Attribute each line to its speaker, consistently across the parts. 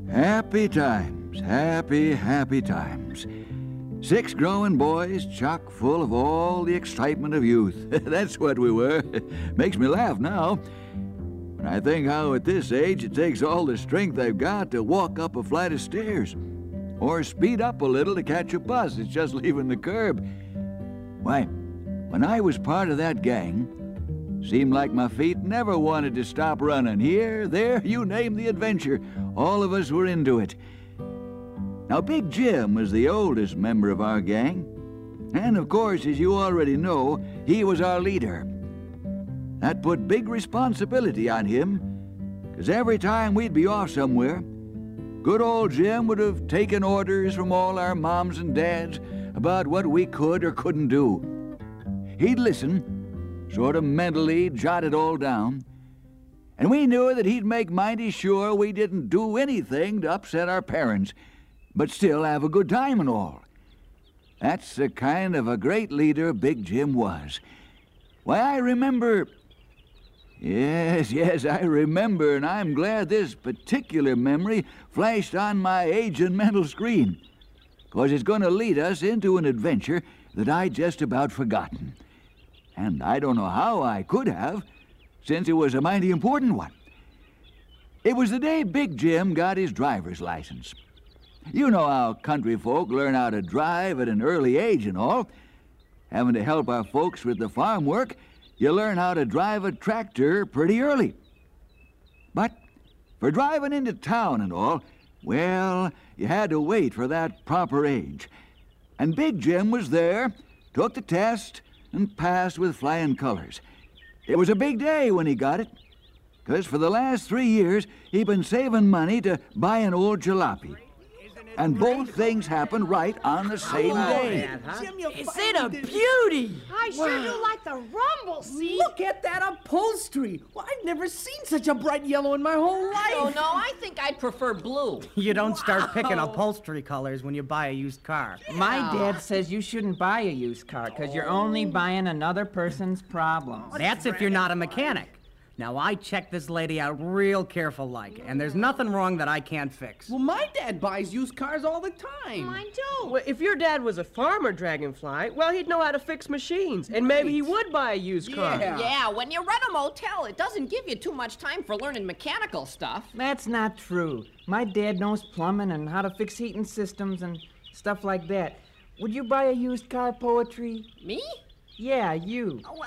Speaker 1: Happy times, happy, happy times. 6 growing boys chock full of all the excitement of youth. That's what we were. Makes me laugh now. When I think how at this age it takes all the strength I've got to walk up a flight of stairs. Or speed up a little to catch a bus that's just leaving the curb. Why, when I was part of that gang, seemed like my feet never wanted to stop running. Here, there, you name the adventure. All of us were into it. Now, Big Jim was the oldest member of our gang. And, of course, as you already know, he was our leader. That put big responsibility on him, because every time we'd be off somewhere, good old Jim would have taken orders from all our moms and dads about what we could or couldn't do. He'd listen, sort of mentally jot it all down, and we knew that he'd make mighty sure we didn't do anything to upset our parents, but still have a good time and all. That's the kind of a great leader Big Jim was. Why, I remember... Yes, I remember, and I'm glad this particular memory flashed on my aging mental screen, 'cause it's going to lead us into an adventure that I'd just about forgotten. And I don't know how I could have, since it was a mighty important one. It was the day Big Jim got his driver's license. You know how country folk learn how to drive at an early age and all. Having to help our folks with the farm work, you learn how to drive a tractor pretty early. But for driving into town and all, well, you had to wait for that proper age. And Big Jim was there, took the test, and passed with flying colors. It was a big day when he got it, 'cause for the last 3 years, he'd been saving money to buy an old jalopy. And both things happened right on the same day.
Speaker 2: Is it a beauty?
Speaker 3: I sure do like the rumble seat.
Speaker 2: Look at that upholstery. Well, I've never seen such a bright yellow in my whole life.
Speaker 4: Oh, no, I think I'd prefer blue.
Speaker 5: You don't start picking upholstery colors when you buy a used car.
Speaker 6: My dad says you shouldn't buy a used car because you're only buying another person's problems.
Speaker 5: That's if you're not a mechanic. Now, I checked this lady out real careful like, and there's nothing wrong that I can't fix.
Speaker 2: Well, my dad buys used cars all the time.
Speaker 3: Mine too.
Speaker 7: Well, if your dad was a farmer, Dragonfly, well, he'd know how to fix machines, and maybe he would buy a used car.
Speaker 4: Yeah, when you rent a motel, it doesn't give you too much time for learning mechanical stuff.
Speaker 6: That's not true. My dad knows plumbing and how to fix heating systems and stuff like that. Would you buy a used car, Poetry?
Speaker 4: Me?
Speaker 6: Yeah, you.
Speaker 4: Oh,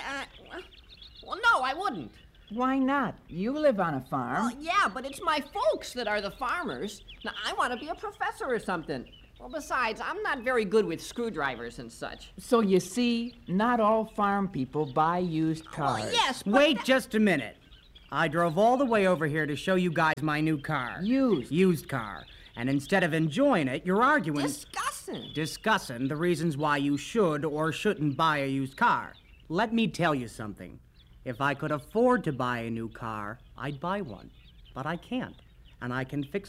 Speaker 4: well, no, I wouldn't.
Speaker 6: Why not? You live on a farm.
Speaker 4: Well, yeah, but it's my folks that are the farmers. Now, I want to be a professor or something. Well, besides, I'm not very good with screwdrivers and such.
Speaker 6: So you see, not all farm people buy used cars.
Speaker 4: Well, yes, but...
Speaker 5: Wait just a minute. I drove all the way over here to show you guys my new car. Used car. And instead of enjoying it, you're arguing... Discussing the reasons why you should or shouldn't buy a used car. Let me tell you something. If I could afford to buy a new car, I'd buy one. But I can't. And I can fix